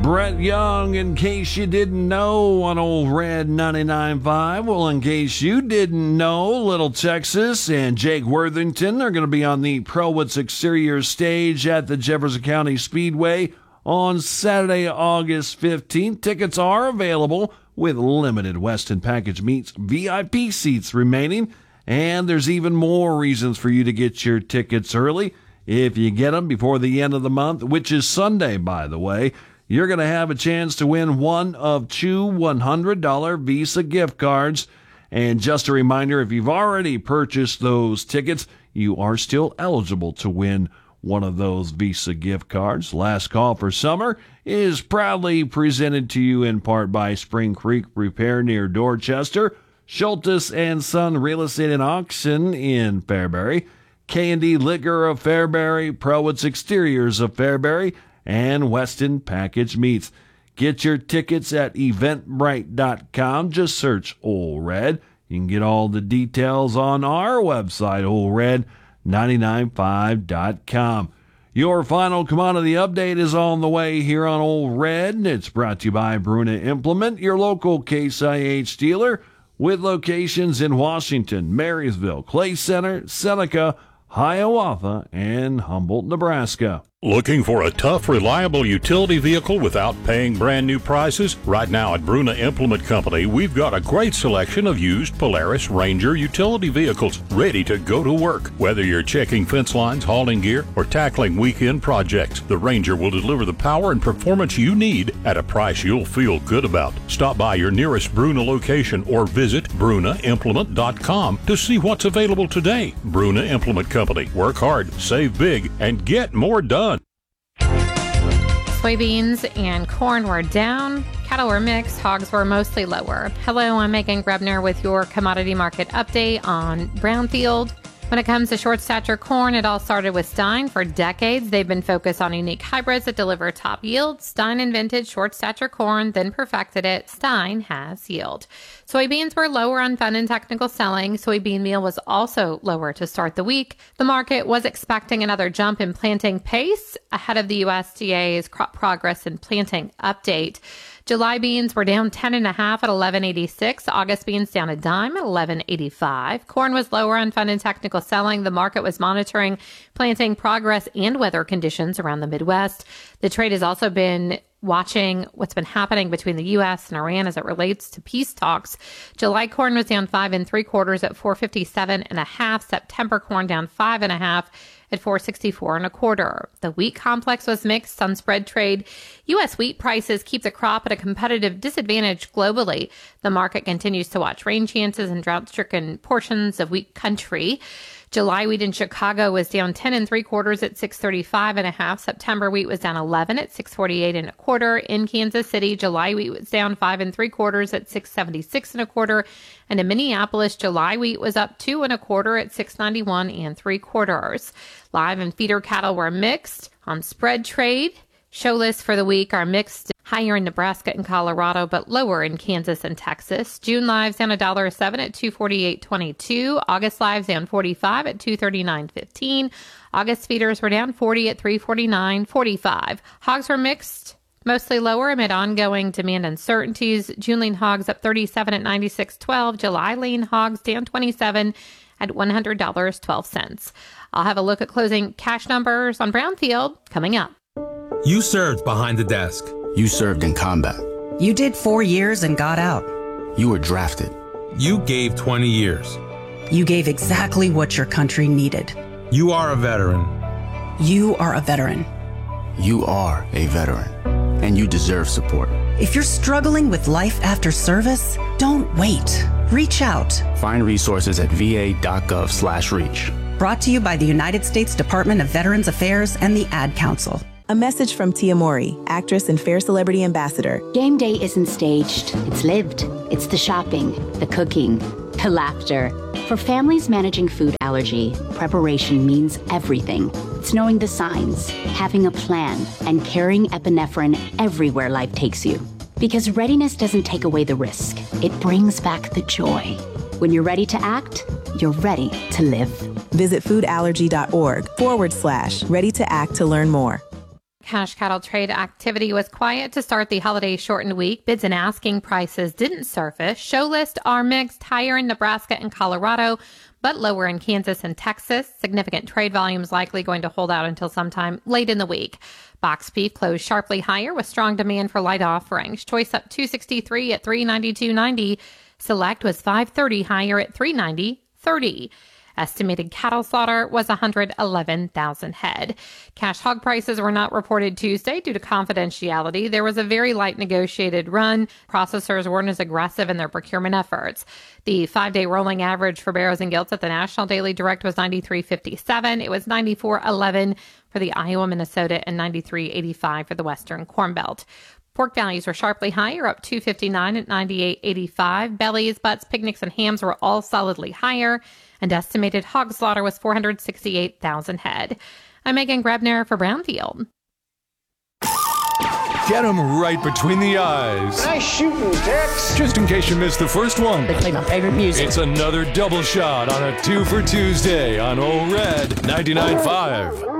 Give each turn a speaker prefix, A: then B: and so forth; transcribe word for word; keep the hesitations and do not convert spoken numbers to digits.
A: Brett Young, in case you didn't know, on Old Red ninety-nine point five. Well, in case you didn't know, Little Texas and Jake Worthington are going to be on the Pro-Woods Exterior stage at the Jefferson County Speedway on Saturday, August fifteenth. Tickets are available with limited Weston Package Meats V I P seats remaining, and there's even more reasons for you to get your tickets early. If you get them before the end of the month, which is Sunday, by the way, you're going to have a chance to win one of two one hundred dollars Visa gift cards. And just a reminder, if you've already purchased those tickets, you are still eligible to win one of those Visa gift cards. Last Call for Summer is proudly presented to you in part by Spring Creek Repair near Dorchester, Schultes and Son Real Estate and Auction in Fairbury, K and D Liquor of Fairbury, Pro-Woods Exteriors of Fairbury, and Weston Package Meats. Get your tickets at eventbrite dot com. Just search Ole Red. You can get all the details on our website, ole red ninety-nine point five dot com. Your final commodity update is on the way here on Ole Red. It's brought to you by Bruna Implement, your local Case I H dealer, with locations in Washington, Marysville, Clay Center, Seneca, Hiawatha, and Humboldt, Nebraska.
B: Looking for a tough, reliable utility vehicle without paying brand new prices? Right now at Bruna Implement Company, we've got a great selection of used Polaris Ranger utility vehicles ready to go to work. Whether you're checking fence lines, hauling gear, or tackling weekend projects, the Ranger will deliver the power and performance you need at a price you'll feel good about. Stop by your nearest Bruna location or visit bruna implement dot com to see what's available today. Bruna Implement Company. Work hard, save big, and get more done.
C: Soybeans and corn were down. Cattle were mixed. Hogs were mostly lower. Hello, I'm Megan Grebner with your commodity market update on Brownfield. When it comes to short stature corn, it all started with Stein. For decades, they've been focused on unique hybrids that deliver top yield. Stein invented short stature corn, then perfected it. Stein has yield. Soybeans were lower on fun and technical selling. Soybean meal was also lower to start the week. The market was expecting another jump in planting pace ahead of the U S D A's crop progress and planting update. July beans were down ten and a half at eleven eighty-six. August beans down a dime at eleven eighty-five. Corn was lower on fun and technical selling. The market was monitoring planting progress and weather conditions around the Midwest. The trade has also been watching what's been happening between the U S and Iran as it relates to peace talks. July corn was down five and three quarters at four fifty-seven and a half. September corn down five and a half at four sixty-four and a quarter. The wheat complex was mixed on spread trade. U S wheat prices keep the crop at a competitive disadvantage globally. The market continues to watch rain chances in drought-stricken portions of wheat country. July wheat in Chicago was down ten and three quarters at six thirty-five and a half. September wheat was down eleven at six forty-eight and a quarter. In Kansas City, July wheat was down five and three quarters at six seventy-six and a quarter. And in Minneapolis, July wheat was up two and a quarter at six ninety-one and three quarters. Live and feeder cattle were mixed on spread trade. Show lists for the week are mixed, higher in Nebraska and Colorado, but lower in Kansas and Texas. June lives down one dollar and seven cents at two forty-eight twenty-two. August lives down forty-five at two thirty-nine fifteen. August feeders were down forty at three forty-nine forty-five. Hogs were mixed, mostly lower amid ongoing demand uncertainties. June lean hogs up thirty-seven at ninety-six twelve. July lean hogs down twenty-seven at one hundred dollars and twelve cents. I'll have a look at closing cash numbers on Brownfield coming up.
D: You served behind the desk.
E: You served in combat.
F: You did four years and got out.
E: You were drafted.
D: You gave twenty years.
F: You gave exactly what your country needed.
D: You are a veteran.
F: You are a veteran.
E: You are a veteran, and you deserve support.
F: If you're struggling with life after service, don't wait. Reach out.
E: Find resources at va.gov slash reach.
F: Brought to you by the United States Department of Veterans Affairs and the Ad Council.
G: A message from Tia Mowry, actress and Fair Celebrity Ambassador.
H: Game day isn't staged. It's lived. It's the shopping, the cooking, the laughter. For families managing food allergy, preparation means everything. It's knowing the signs, having a plan, and carrying epinephrine everywhere life takes you. Because readiness doesn't take away the risk. It brings back the joy. When you're ready to act, you're ready to live.
G: Visit foodallergy.org forward slash ready to act to learn more.
C: Cash cattle trade activity was quiet to start the holiday-shortened week. Bids and asking prices didn't surface. Show lists are mixed, higher in Nebraska and Colorado, but lower in Kansas and Texas. Significant trade volumes likely going to hold out until sometime late in the week. Box beef closed sharply higher with strong demand for light offerings. Choice up two sixty-three at three ninety-two ninety. Select was five thirty higher at three ninety thirty. Estimated cattle slaughter was one hundred eleven thousand head. Cash hog prices were not reported Tuesday due to confidentiality. There was a very light negotiated run. Processors weren't as aggressive in their procurement efforts. The five-day rolling average for barrows and gilts at the National Daily Direct was ninety-three fifty-seven. It was ninety-four eleven for the Iowa, Minnesota, and ninety-three eighty-five for the Western Corn Belt. Pork values were sharply higher, up two fifty-nine at ninety-eight eighty-five. Bellies, butts, picnics, and hams were all solidly higher, and estimated hog slaughter was four hundred sixty-eight thousand head. I'm Megan Grebner for Brownfield.
I: Get them right between the eyes.
J: Nice shooting, Tex.
I: Just in case you missed the first one.
J: They play my favorite music.
I: It's another double shot on a two for Tuesday on Old Red ninety-nine point five.